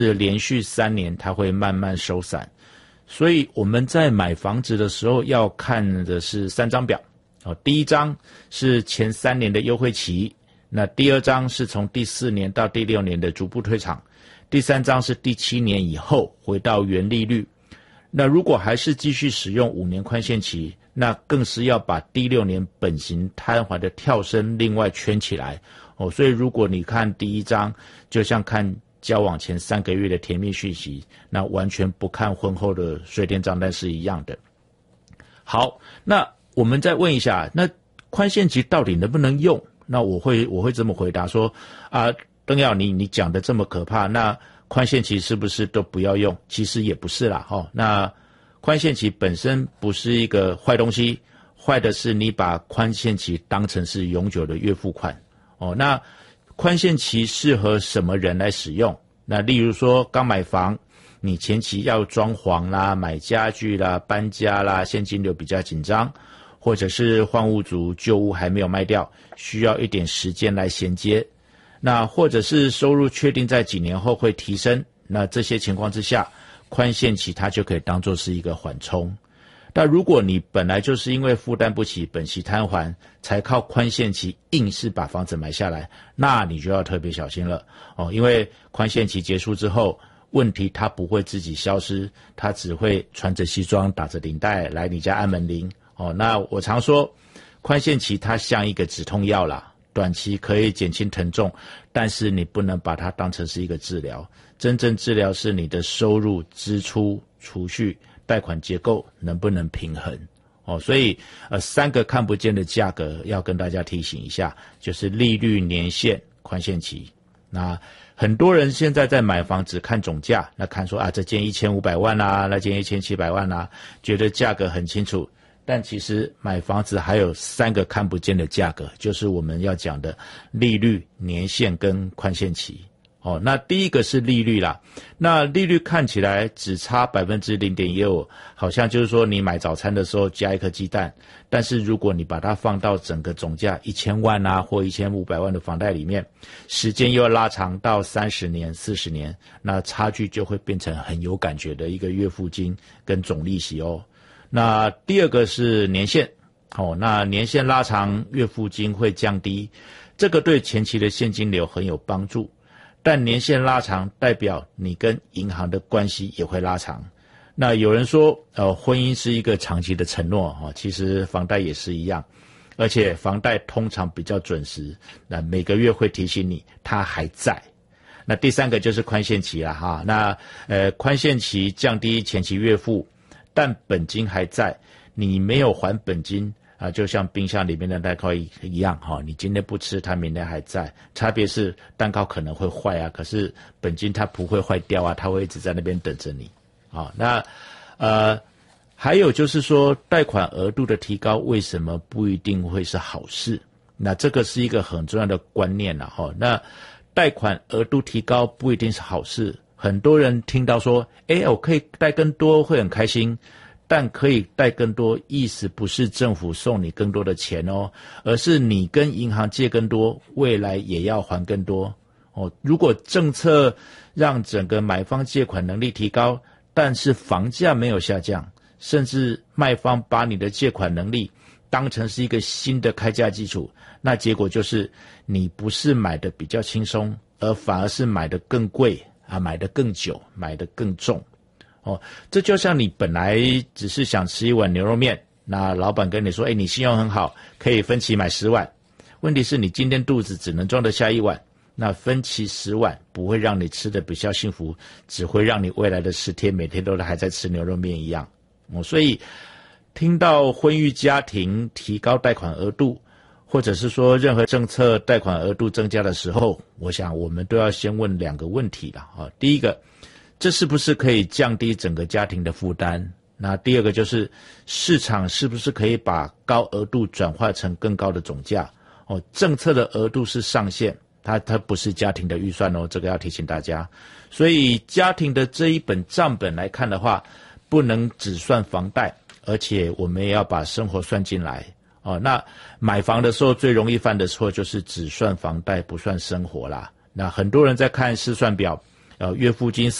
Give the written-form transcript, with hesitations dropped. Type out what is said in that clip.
是连续3年它会慢慢收散。所以我们在买房子的时候要看的是3张表。第一张是前3年的优惠期，那第2张是从第4年到第6年的逐步退场，第3张是第7年以后回到原利率。那如果还是继续使用5年宽限期，那更是要把第6年本息摊还的跳升另外圈起来。所以如果你看第一张，就像看交往前3个月的甜蜜讯息，那完全不看婚后的水电账单是一样的。好，那我们再问一下，那宽限期到底能不能用？那我会这么回答说邓耀你讲的这么可怕，那宽限期是不是都不要用？其实也不是啦。那宽限期本身不是一个坏东西，坏的是你把宽限期当成是永久的月付款。那宽限期适合什么人来使用？那例如说刚买房，你前期要装潢啦、买家具啦、搬家啦，现金流比较紧张，或者是换屋族，旧屋还没有卖掉，需要一点时间来衔接。那或者是收入确定在几年后会提升，那这些情况之下，宽限期它就可以当作是一个缓冲。但如果你本来就是因为负担不起本息摊还，才靠宽限期硬是把房子买下来，那你就要特别小心了。因为宽限期结束之后，问题它不会自己消失，它只会穿着西装打着领带来你家按门铃。那我常说，宽限期它像一个止痛药啦，短期可以减轻疼痛，但是你不能把它当成是一个治疗。真正治疗是你的收入、支出、储蓄、贷款结构能不能平衡。所以3个看不见的价格要跟大家提醒一下，就是利率、年限、宽限期。那很多人现在在买房只看总价，那看说这间1500万啦，那间1700万啦，觉得价格很清楚。但其实买房子还有3个看不见的价格，就是我们要讲的利率、年限跟宽限期。那第一个是利率啦，那利率看起来只差 0.15%， 好像就是说你买早餐的时候加一颗鸡蛋，但是如果你把它放到整个总价1000万或1500万的房贷里面，时间又要拉长到30年、40年，那差距就会变成很有感觉的一个月付金跟总利息哦。那第二个是年限，那年限拉长，月付金会降低，这个对前期的现金流很有帮助。但年限拉长代表你跟银行的关系也会拉长。那有人说婚姻是一个长期的承诺，其实房贷也是一样，而且房贷通常比较准时，那每个月会提醒你它还在。那第3个就是宽限期啦那宽限期降低前期月付，但本金还在，你没有还本金就像冰箱里面的蛋糕一样你今天不吃它明天还在，差别是蛋糕可能会坏可是本金它不会坏掉它会一直在那边等着你那还有就是说贷款额度的提高为什么不一定会是好事？那这个是一个很重要的观念那贷款额度提高不一定是好事，很多人听到说我可以贷更多会很开心，但可以贷更多意思不是政府送你更多的钱而是你跟银行借更多，未来也要还更多如果政策让整个买方借款能力提高，但是房价没有下降，甚至卖方把你的借款能力当成是一个新的开价基础，那结果就是你不是买的比较轻松，而反而是买的更贵买的更久，买的更重这就像你本来只是想吃一碗牛肉面，那老板跟你说你信用很好，可以分期买10碗，问题是你今天肚子只能装得下1碗，那分期10碗不会让你吃得比较幸福，只会让你未来的10天每天都还在吃牛肉面一样所以听到婚育家庭提高贷款额度，或者是说任何政策贷款额度增加的时候，我想我们都要先问2个问题了第一个，这是不是可以降低整个家庭的负担？那第2个就是市场是不是可以把高额度转化成更高的总价政策的额度是上限，它不是家庭的预算这个要提醒大家。所以家庭的这一本账本来看的话，不能只算房贷，而且我们也要把生活算进来那买房的时候最容易犯的错就是只算房贷不算生活啦。那很多人在看试算表月付金